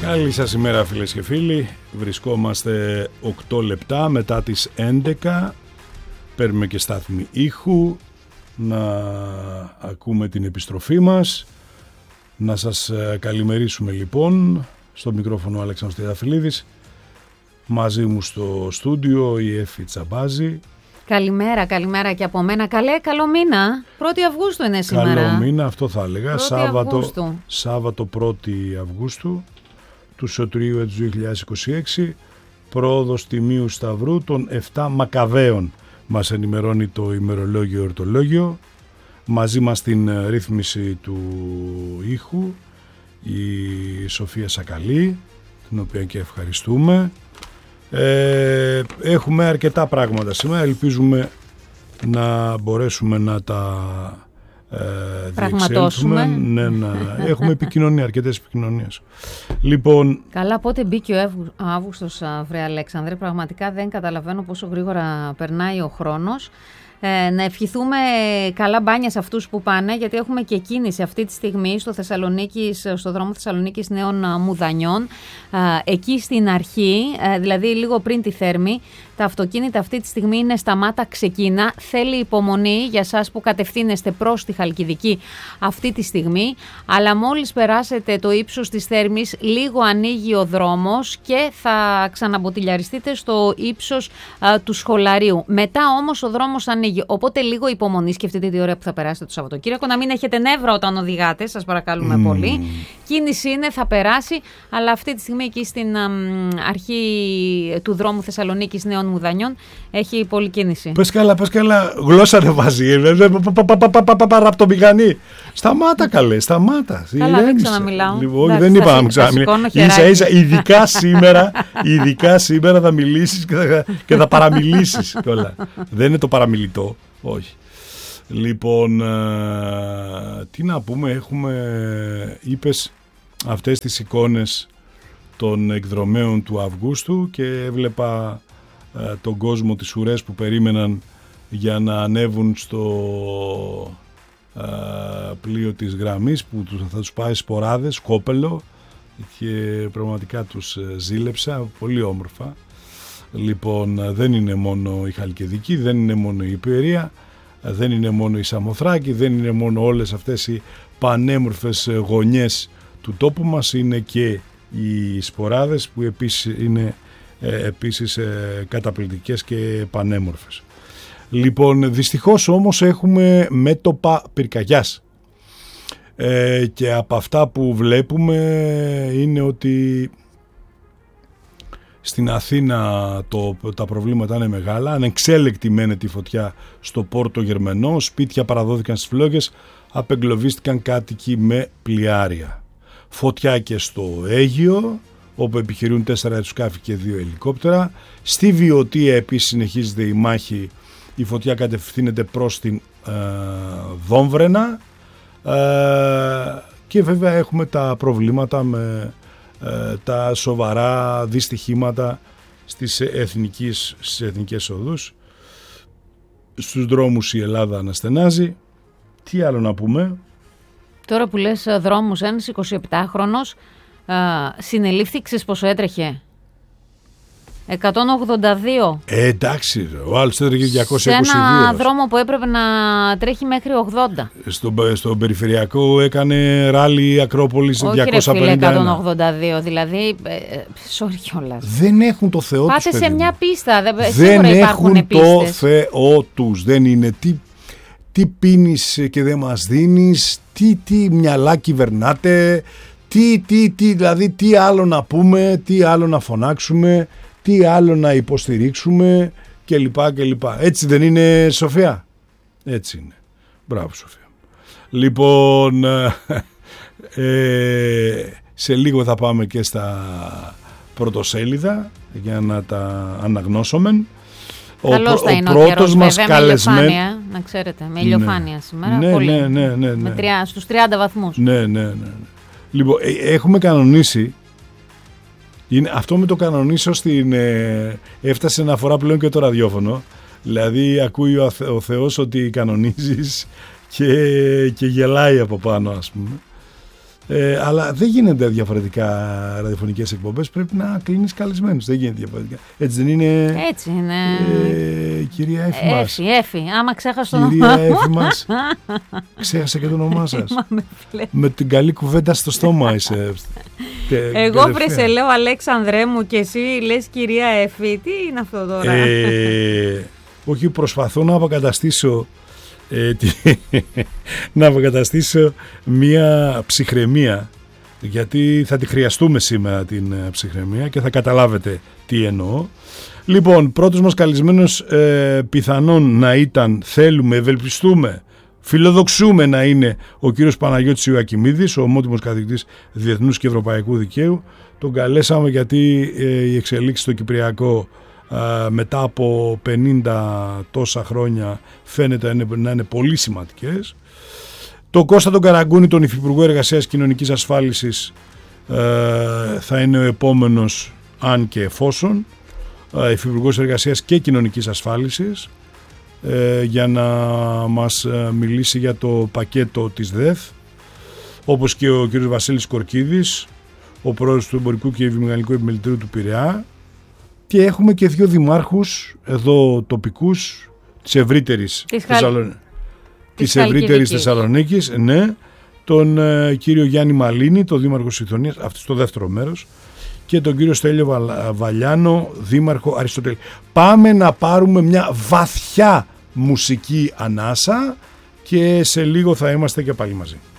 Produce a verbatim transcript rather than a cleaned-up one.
Καλή σας ημέρα φίλες και φίλοι. Βρισκόμαστε οκτώ λεπτά μετά τις έντεκα. Παίρνουμε και στάθμη ήχου να ακούμε την επιστροφή μας. Να σας καλημερίσουμε λοιπόν. Στο μικρόφωνο ο Αλέξανδρος Τριανταφυλλίδης. Μαζί μου στο στούντιο η Εφη Τσαμπάζη. Καλημέρα, καλημέρα και από μένα. Καλέ, καλό μήνα. πρώτη Αυγούστου είναι σήμερα. Καλό μήνα, αυτό θα έλεγα. Σάββατο, Αυγούστου. Σάββατο πρώτη Αυγούστου του Σωτηρίου έτους δύο χιλιάδες είκοσι έξι. Πρόοδος Τιμίου Σταυρού των επτά Μακαβαίων. Μας ενημερώνει το ημερολόγιο ορτολόγιο. Μαζί μας στην ρύθμιση του ήχου η Σοφία Σακαλή, την οποία και ευχαριστούμε. Ε, έχουμε αρκετά πράγματα σήμερα. Ελπίζουμε να μπορέσουμε να τα ε, διεξέλθουμε. Ναι, να έχουμε επικοινωνία, αρκετές επικοινωνίες. Λοιπόν, καλά, πότε μπήκε ο Αύγουστος, βρε Αλέξανδρε. Πραγματικά δεν καταλαβαίνω πόσο γρήγορα περνάει ο χρόνος. Ε, να ευχηθούμε καλά μπάνια σε αυτούς που πάνε, γιατί έχουμε και κίνηση αυτή τη στιγμή στο, Θεσσαλονίκης, στο δρόμο Θεσσαλονίκης Νέων Μουδανιών. Ε, εκεί στην αρχή, ε, δηλαδή λίγο πριν τη Θέρμη, τα αυτοκίνητα αυτή τη στιγμή είναι σταμάτα ξεκίνα. Θέλει υπομονή για σας που κατευθύνεστε προς τη Χαλκιδική αυτή τη στιγμή, αλλά μόλις περάσετε το ύψος της Θέρμης, λίγο ανοίγει ο δρόμος και θα ξαναμποτιλιαριστείτε στο ύψος α, του Σχολαρίου. Μετά όμως ο δρόμος ανοίγει, οπότε λίγο υπομονή. Σκεφτείτε τι ώρα που θα περάσετε το Σαββατοκύριακο, να μην έχετε νεύρα όταν οδηγάτε, σας παρακαλούμε mm. πολύ. Κίνηση είναι, θα περάσει, αλλά αυτή τη στιγμή εκεί στην α, αρχή του δρόμου Θεσσαλονίκης Νέων Μουδανιών έχει πολλή κίνηση. Πες καλά, πες καλά, γλώσσα δεν βάζει, ραπτομηχανή. Σταμάτα καλέ, σταμάτα. Καλά, δεν ξαναμιλάω. Λοιπόν, δεν είπα να ξαναμιλάω. Ίσα ίσα, ειδικά σήμερα, ειδικά σήμερα θα μιλήσεις και θα, και θα παραμιλήσεις κιόλα. Δεν είναι το παραμιλητό, όχι. Λοιπόν, τι να πούμε, έχουμε, είπες αυτές τις εικόνες των εκδρομέων του Αυγούστου και έβλεπα τον κόσμο, τις ουρές που περίμεναν για να ανέβουν στο α, πλοίο της γραμμής που θα τους πάει σποράδες, κόπελο, και πραγματικά τους ζήλεψα πολύ όμορφα. Λοιπόν, δεν είναι μόνο η Χαλκιδική, δεν είναι μόνο η Ιππερία, δεν είναι μόνο η Σαμοθράκη, δεν είναι μόνο όλες αυτές οι πανέμορφες γωνιές του τόπου μας, είναι και οι σποράδες που επίσης είναι Ε, επίσης ε, καταπληκτικές και πανέμορφες. Λοιπόν, δυστυχώς όμως έχουμε μέτωπα πυρκαγιάς ε, και από αυτά που βλέπουμε είναι ότι στην Αθήνα το, τα προβλήματα είναι μεγάλα. Ανεξέλεκτη μένεται η φωτιά στο Πόρτο Γερμενό, σπίτια παραδόθηκαν στις φλόγες, απεγκλωβίστηκαν κάτοικοι με πλοιάρια. Φωτιά και στο Αίγυο, όπου επιχειρούν τέσσερα αεροσκάφη και δύο ελικόπτερα. Στη Βιωτία επίσης συνεχίζεται η μάχη, η φωτιά κατευθύνεται προς την ε, Δόμβρενα ε, και βέβαια έχουμε τα προβλήματα με ε, τα σοβαρά δυστυχήματα στις, εθνικές, στις εθνικές οδούς. Στους δρόμους η Ελλάδα αναστενάζει. Τι άλλο να πούμε? Τώρα που λες δρόμους, ένας εικοσιεπτάχρονος Uh, συνελήφθη, ξέρεις πόσο έτρεχε? εκατόν ογδόντα δύο. Ε, εντάξει, ο άλλος έτρεχε διακόσια είκοσι δύο. Σε ένα δρόμο που έπρεπε να τρέχει μέχρι ογδόντα. Στον στο περιφερειακό έκανε ράλι Ακρόπολης διακόσια πενήντα ένα. Όχι ρε φίλε, εκατόν ογδόντα δύο, δηλαδή, ε, sorry κιόλας. Δεν έχουν το Θεό Πάτε τους. Πάτε σε μια πίστα, δεν, δεν έχουν το Θεό τους, δεν είναι. Τι, τι πίνεις και δεν μας δίνεις, τι, τι μυαλά κυβερνάτε. Τι, τι, τι, δηλαδή τι άλλο να πούμε, τι άλλο να φωνάξουμε, τι άλλο να υποστηρίξουμε κλπ. κλπ. Έτσι δεν είναι, Σοφία? Έτσι είναι. Μπράβο, Σοφία. Λοιπόν, ε, σε λίγο θα πάμε και στα πρωτοσέλιδα για να τα αναγνώσουμε. Καλώς θα είναι ο καιρός, βέβαια, καλεσμένο... με ηλιοφάνεια, να ξέρετε, με ηλιοφάνεια ναι. σήμερα, ναι, πολύ, ναι, ναι, ναι, ναι. με τρία, στους τριάντα βαθμούς. Ναι, ναι, ναι, ναι. Λοιπόν, έχουμε κανονίσει, είναι, αυτό με το κανονίσω στην, ε, έφτασε να αφορά πλέον και το ραδιόφωνο, δηλαδή ακούει ο, ο Θεός ότι κανονίζεις και, και γελάει από πάνω, ας πούμε. Ε, αλλά δεν γίνεται διαφορετικά ραδιοφωνικές εκπομπές. Πρέπει να κλείνεις καλεσμένους. Δεν γίνεται διαφορετικά. Έτσι δεν είναι? Έτσι είναι. Ε, κυρία Έφη μας. Έφη, Έφη. Άμα ξέχασε το κυρία όνομά Έφη μας. Ξέχασα και το όνομά σας. Με την καλή κουβέντα στο στόμα είσαι. Εγώ βρε σε λέω Αλέξανδρέ μου και εσύ λες κυρία Έφη. Τι είναι αυτό τώρα? Ε, όχι, προσπαθώ να αποκαταστήσω ε, τι, να αποκαταστήσω μια ψυχραιμία, γιατί θα τη χρειαστούμε σήμερα την ε, ψυχραιμία και θα καταλάβετε τι εννοώ. Λοιπόν, πρώτος μας καλεσμένος ε, πιθανόν να ήταν, θέλουμε, ευελπιστούμε, φιλοδοξούμε να είναι ο κύριος Παναγιώτης Ιωακιμίδης, ο ομότιμος καθηγητής Διεθνούς και Ευρωπαϊκού Δικαίου. Τον καλέσαμε γιατί ε, οι εξελίξεις στο Κυπριακό ε, μετά από πενήντα τόσα χρόνια φαίνεται να είναι, να είναι πολύ σημαντικές. Τον Κώστα τον Καραγκούνη, τον Υφυπουργό Εργασίας Κοινωνικής Ασφάλισης, ε, θα είναι ο επόμενος, αν και εφόσον, ε, Υφυπουργός Εργασίας και Κοινωνικής Ασφάλισης, ε, για να μας ε, μιλήσει για το πακέτο της ΔΕΘ, όπως και ο κ. Βασίλης Κορκίδης, ο πρόεδρος του Εμπορικού και Βιομηχανικού Επιμελητηρίου του Πειραιά, και έχουμε και δύο δημάρχους εδώ τοπικούς της ευρύτερης Θεσσαλονίκης. Της ευρύτερης Θεσσαλονίκης, ναι, τον ε, κύριο Γιάννη Μαλίνη, τον δήμαρχο Σιδηροδρομίας, αυτό στο δεύτερο μέρος, και τον κύριο Στέλιο Βα, Βαλιάνο, δήμαρχο Αριστοτέλη. Πάμε να πάρουμε μια βαθιά μουσική ανάσα και σε λίγο θα είμαστε και πάλι μαζί.